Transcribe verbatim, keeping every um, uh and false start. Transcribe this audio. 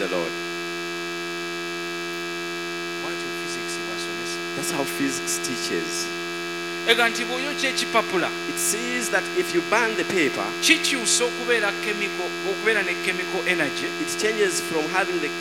the Lord. Bw'atyo physics bw'asomesa. That's how physics teaches. Ega nti bw'oyokya ekipapula It says that if you burn the paper, kikyusa okubeera chemical okubeera ne chemical energy it changes from having the